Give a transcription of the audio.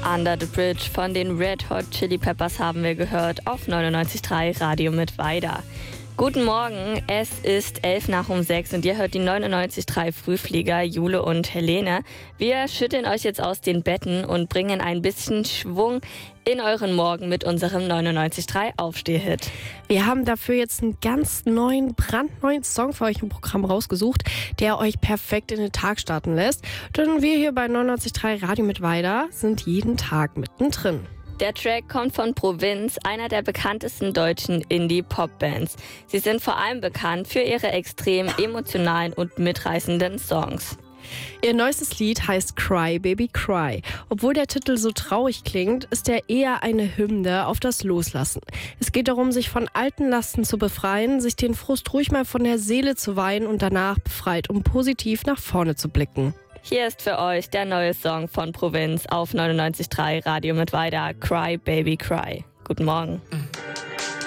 Under the Bridge von den Red Hot Chili Peppers haben wir gehört auf 99.3 Radio Mittweida. Guten Morgen, es ist 6:11 und ihr hört die 99.3 Frühflieger Jule und Helene. Wir schütteln euch jetzt aus den Betten und bringen ein bisschen Schwung in euren Morgen mit unserem 99.3 Aufstehhit. Wir haben dafür jetzt einen ganz brandneuen Song für euch im Programm rausgesucht, der euch perfekt in den Tag starten lässt. Denn wir hier bei 99.3 Radio Mittweida sind jeden Tag mittendrin. Der Track kommt von Provinz, einer der bekanntesten deutschen Indie-Pop-Bands. Sie sind vor allem bekannt für ihre extrem emotionalen und mitreißenden Songs. Ihr neuestes Lied heißt Cry Baby Cry. Obwohl der Titel so traurig klingt, ist er eher eine Hymne auf das Loslassen. Es geht darum, sich von alten Lasten zu befreien, sich den Frust ruhig mal von der Seele zu weinen und danach befreit, um positiv nach vorne zu blicken. Hier ist für euch der neue Song von Provinz auf 99.3 Radio Mittweida, Cry Baby Cry. Guten Morgen.